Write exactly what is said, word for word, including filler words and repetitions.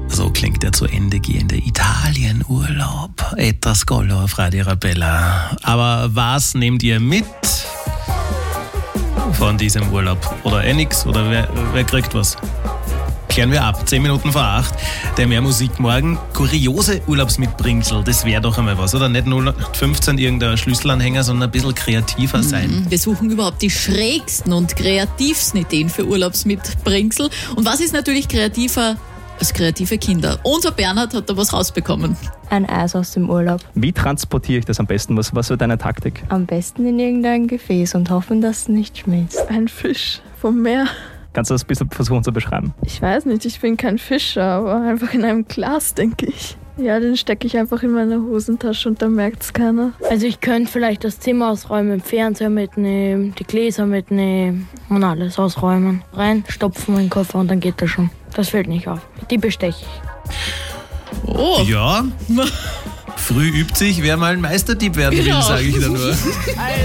So klingt der zu Ende gehende Italienurlaub. Etwas Gollo auf Radio Arabella. Aber was nehmt ihr mit von diesem Urlaub? Oder eh nix? Oder wer, wer kriegt was? Klären wir ab. Zehn Minuten vor acht. Der Mehr Musik morgen. Kuriose Urlaubsmitbringsel, das wäre doch einmal was, oder? Nicht null fünfzehn irgendein Schlüsselanhänger, sondern ein bisschen kreativer sein. Wir suchen überhaupt die schrägsten und kreativsten Ideen für Urlaubsmitbringsel. Und was ist natürlich kreativer als kreative Kinder? Unser Bernhard hat da was rausbekommen. Ein Eis aus dem Urlaub. Wie transportiere ich das am besten? Was, was wäre deine Taktik? Am besten in irgendein Gefäß und hoffen, dass es nicht schmilzt. Ein Fisch vom Meer. Kannst du das ein bisschen versuchen zu beschreiben? Ich weiß nicht, ich bin kein Fischer, aber einfach in einem Glas, denke ich. Ja, den stecke ich einfach in meine Hosentasche und dann merkt es keiner. Also ich könnte vielleicht das Zimmer ausräumen, den Fernseher mitnehmen, die Gläser mitnehmen und alles ausräumen. Rein, stopfen in den Koffer und dann geht das schon. Das fällt nicht auf. Die besteche ich. Oh. Ja, früh übt sich, wer mal ein Meisterdieb werden will, Genau. sage ich da nur.